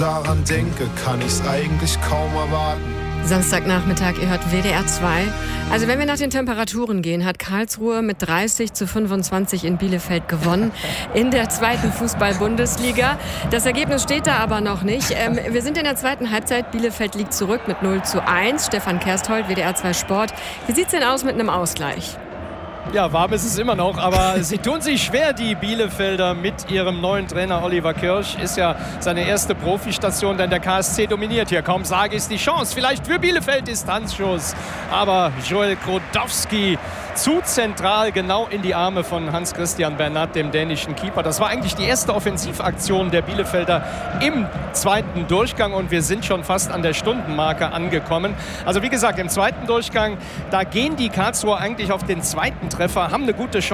daran denke, kann ich's eigentlich kaum erwarten. Samstagnachmittag, ihr hört WDR 2. Also wenn wir nach den Temperaturen gehen, hat Karlsruhe mit 30:25 in Bielefeld gewonnen in der zweiten Fußball-Bundesliga. Das Ergebnis steht da aber noch nicht. Wir sind in der zweiten Halbzeit. Bielefeld liegt zurück mit 0:1. Stefan Kersthold, WDR 2 Sport. Wie sieht's denn aus mit einem Ausgleich? Ja, warm ist es immer noch, aber sie tun sich schwer, die Bielefelder, mit ihrem neuen Trainer Oliver Kirsch. Ist ja seine erste Profistation, denn der KSC dominiert hier. Kaum sage ich, ist die Chance. Vielleicht für Bielefeld, Distanzschuss. Aber Joel Krodowski zu zentral, genau in die Arme von Hans-Christian Bernat, dem dänischen Keeper. Das war eigentlich die erste Offensivaktion der Bielefelder im zweiten Durchgang und wir sind schon fast an der Stundenmarke angekommen. Also wie gesagt, im zweiten Durchgang, da gehen die Karlsruher eigentlich auf den zweiten Treffer, haben eine gute Chance.